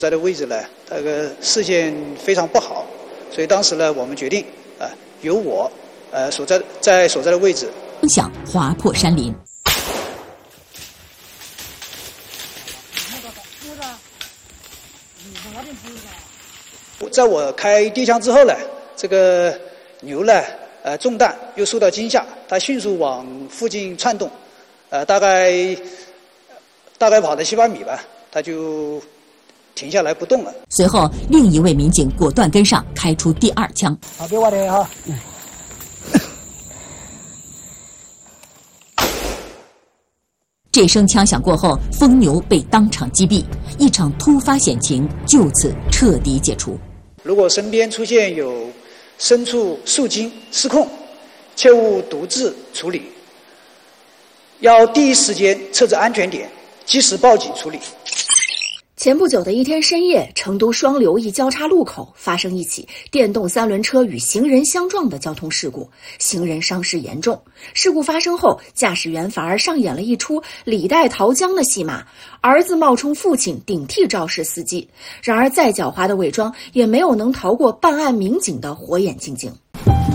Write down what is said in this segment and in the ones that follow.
在的位置呢，这个视线非常不好，所以当时呢，我们决定由我所在的位置方向划破山林。 在我开第一枪之后呢，这个牛呢中弹又受到惊吓，它迅速往附近窜动，大概跑了7、8米吧，它就停下来不动了。 随后，另一位民警果断跟上，开出第2枪。 好，别往里哈。 这声枪响过后，疯牛被当场击毙，一场突发险情就此彻底解除。 如果身边出现有牲畜受惊失控，切勿独自处理，要第一时间设置安全点，及时报警处理。 前不久的一天深夜，成都双流一交叉路口发生一起电动3轮车与行人相撞的交通事故，行人伤势严重。事故发生后，驾驶员反而上演了一出李代桃僵的戏码，儿子冒充父亲顶替肇事司机。然而再狡猾的伪装也没有能逃过办案民警的火眼金睛。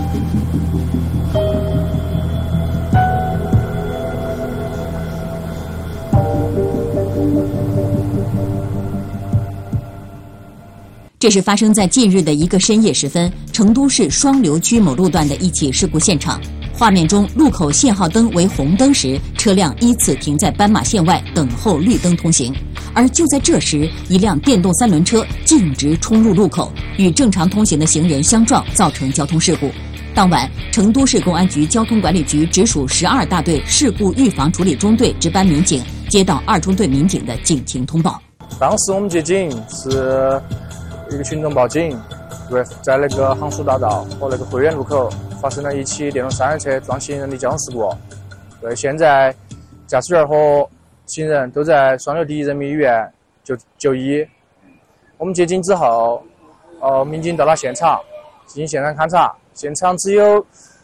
这是发生在近日的一个深夜时分，成都市双流区某路段的一起事故现场。画面中，路口信号灯为红灯时，车辆依次停在斑马线外等候绿灯通行。而就在这时，一辆电动3轮车径直冲入路口，与正常通行的行人相撞，造成交通事故。当晚，成都市公安局交通管理局直属12大队事故预防处理中队值班民警接到2中队民警的警情通报。 当时我们接警是一个群众报警，在那个杭苏大道和那个汇源路口发生了一起电动3轮车撞行人的交通事故。对，现在驾驶员和行人都在双流第一人民医院就医。我们接警之后，民警到了现场进行现场勘查，现场只有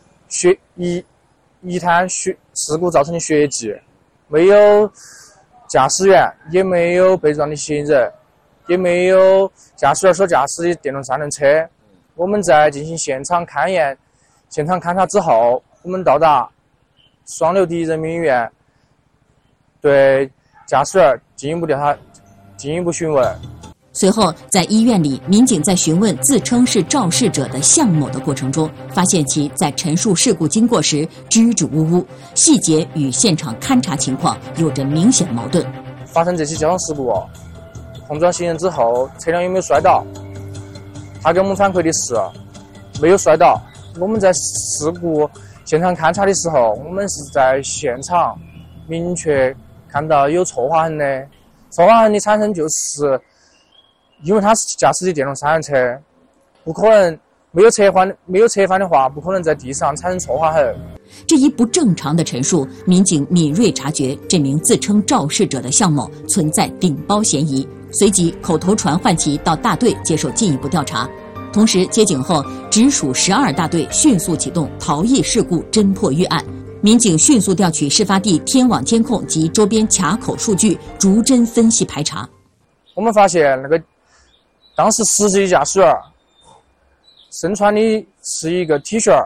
一滩事故造成的血迹，没有驾驶员，也没有被撞的行人，也没有驾驶员所驾驶的电动3轮车。我们在进行现场勘验、现场勘查之后，我们到达双流第一人民医院，对驾驶员进一步调查、进一步询问。 随后，在医院里，民警在询问自称是肇事者的向某的过程中，发现其在陈述事故经过时支支吾吾，细节与现场勘查情况有着明显矛盾。 发生这起交通事故，碰撞行人之后，车辆有没有摔倒？他给我们反馈的是没有摔倒。我们在事故现场勘查的时候，我们是在现场明确看到有错划痕的。错划痕的产生就是因为他是驾驶的电动3轮车，不可能没有侧翻的话，不可能在地上产生错划痕。 这一不正常的陈述，民警敏锐察觉这名自称肇事者的向某存在顶包嫌疑，随即口头传唤其到大队接受进一步调查。同时接警后，直属12大队迅速启动逃逸事故侦破预案，民警迅速调取事发地天网监控及周边卡口数据，逐帧分析排查。 我们发现那个当时实际驾驶员身穿的是一个 T 恤，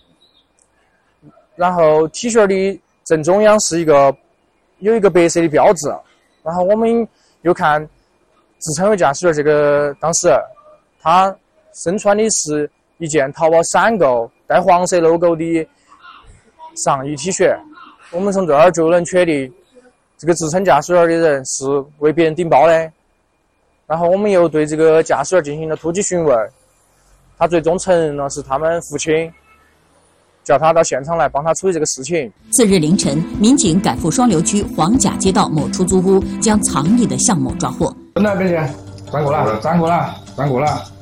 然后 T 恤的正中央是有一个白色的标志，然后我们又看自称为驾驶员这个当事人，他身穿的是一件淘宝闪购带黄色 logo 的上衣 T 恤，我们从这儿就能确定这个自称驾驶员的人是为别人顶包的。然后我们又对这个驾驶员进行了突击询问，他最终承认了是他们父亲叫他到现场来帮他处理这个事情。 次日凌晨，民警赶赴双流区黄甲街道某出租屋，将藏匿的向某抓获。 那边去，转过来，转过来。